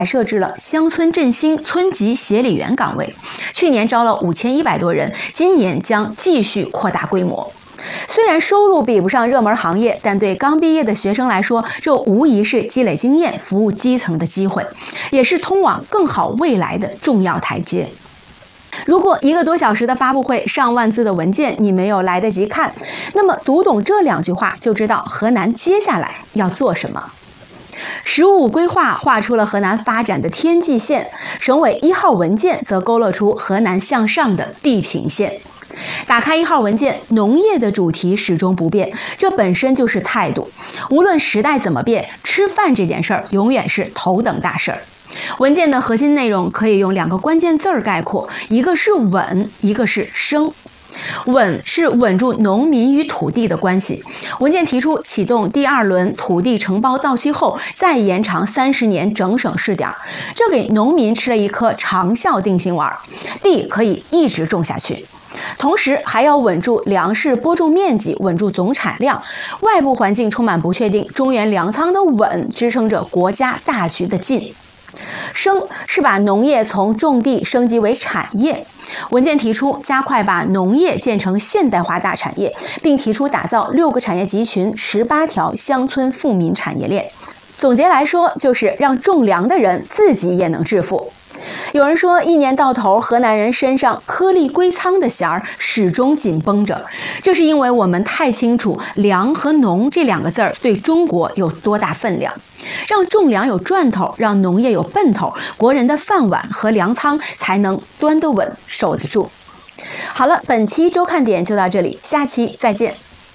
设置了乡村振兴村级协理员岗位，去年招了5100多人，今年将继续扩大规模。虽然收入比不上热门行业，但对刚毕业的学生来说，这无疑是积累经验、服务基层的机会，也是通往更好未来的重要台阶。如果1个多小时的发布会，上万字的文件你没有来得及看，那么读懂这2句话，就知道河南接下来要做什么。“15+5”规划画出了河南发展的天际线，省委1号文件则勾勒出河南向上的地平线。打开1号文件，农业的主题始终不变，这本身就是态度。无论时代怎么变，吃饭这件事儿永远是头等大事儿。文件的核心内容可以用2个关键字儿概括，一个是稳，一个是生。稳是稳住农民与土地的关系。文件提出启动第2轮土地承包到期后再延长30年整省试点，这给农民吃了一颗长效定心丸，地可以一直种下去。同时还要稳住粮食播种面积，稳住总产量。外部环境充满不确定，中原粮仓的稳支撑着国家大局的进。生是把农业从种地升级为产业。文件提出加快把农业建成现代化大产业，并提出打造6个产业集群、18条乡村富民产业链。总结来说，就是让种粮的人自己也能致富。有人说，一年到头，河南人身上颗粒归仓的弦儿始终紧绷着，这是因为我们太清楚粮和农这2个字儿对中国有多大分量。让种粮有赚头，让农业有奔头，国人的饭碗和粮仓才能端得稳、守得住。好了，本期周看点就到这里，下期再见。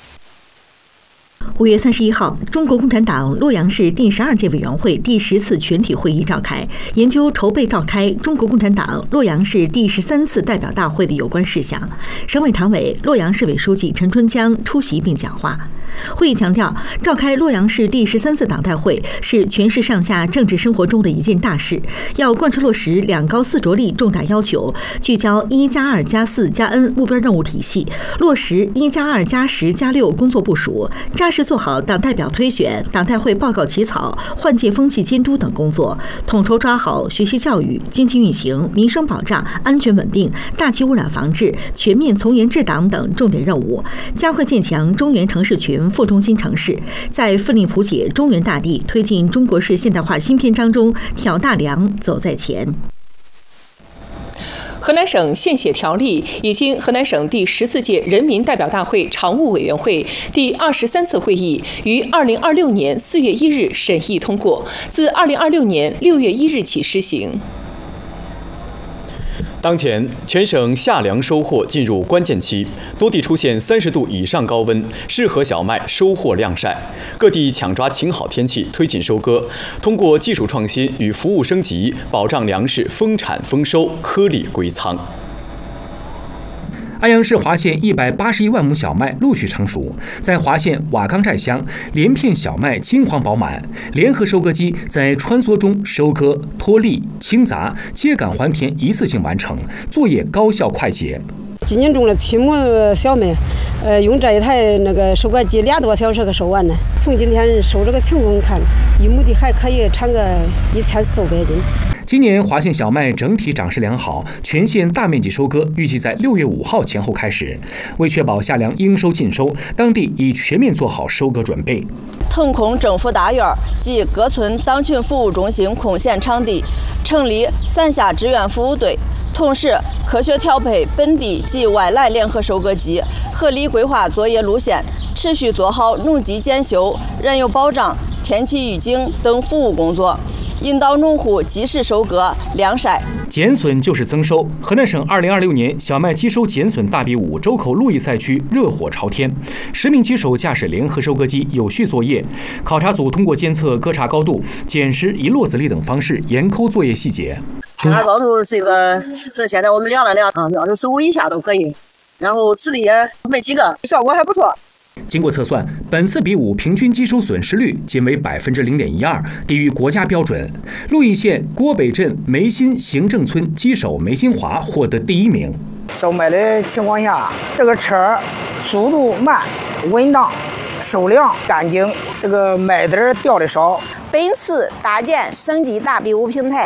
5月31号，中国共产党洛阳市第12届委员会第10次全体会议召开，研究筹备召开中国共产党洛阳市第13次代表大会的有关事项。省委常委、洛阳市委书记陈春江出席并讲话。会议强调，召开洛阳市第13次党代会是全市上下政治生活中的一件大事，要贯彻落实2高4着力重大要求，聚焦1+2+4+N 目标任务体系，落实1+2+10+6工作部署，扎实做好党代表推选、党代会报告起草、换届风气监督等工作，统筹抓好学习教育、经济运行、民生保障、安全稳定、大气污染防治、全面从严治党等重点任务，加快建强中原城市群副中心城市，在奋力谱写中原大地、推进中国式现代化新篇章中挑大梁、走在前。 河南省献血条例已经河南省第14届人民代表大会常务委员会第23次会议于2026年4月1日审议通过，自2026年6月1日起施行。 当前，全省夏粮收获进入关键期，多地出现30度以上高温，适合小麦收获晾晒。各地抢抓晴好天气，推进收割，通过技术创新与服务升级，保障粮食丰产丰收，颗粒归仓。 安阳市华县181万亩小麦陆续成熟，在华县瓦岗寨乡，连片小麦金黄饱满，联合收割机在穿梭中收割、脱粒、清杂、秸秆还田一次性完成，作业高效快捷。 今年种了7亩小麦，用这一台收割机2多小时给收完了。从今天收这个情况看，1亩地还可以产个1400斤。 今年华县小麦整体长势良好，全县大面积收割预计在6月5号前后开始。为确保夏粮应收尽收，当地已全面做好收割准备。 腾空政府大院及各村党群服务中心空闲场地，成立3下志愿服务队，同时科学调配本地及外来联合收割机，合理规划作业路线，持续做好农机检修、燃油保障、天气预警等服务工作，引导农户及时收割、晾晒。 减损就是增收。河南省2026年小麦机收减损大比武周口路易赛区热火朝天，10名机手驾驶联合收割机有序作业。考察组通过监测割茶高度、减时一落子力等方式严抠作业细节。 割茶高度是现在我们量了量啊，65以下都可以，然后籽粒也没几个，效果还不错。 经过测算，本次比武平均机收损失率仅为0.12%，低于国家标准。鹿邑县郭北镇梅新行政村机手梅新华获得第1名。 收麦的情况下，这个车速度慢、稳当， 收量干净，这个麦子掉的少。 本次搭建升级大比武平台，